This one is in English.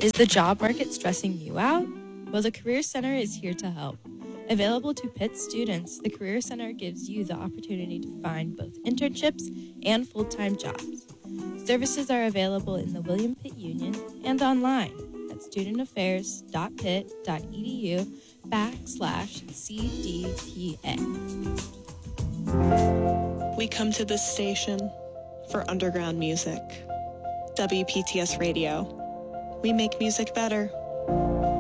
Is the job market stressing you out? Well, the Career Center is here to help. Available to Pitt students, the Career Center gives you the opportunity to find both internships and full-time jobs. Services are available in the William Pitt Union and online at studentaffairs.pitt.edu/CDPA. We come to this station for underground music. WPTS Radio. We make music better.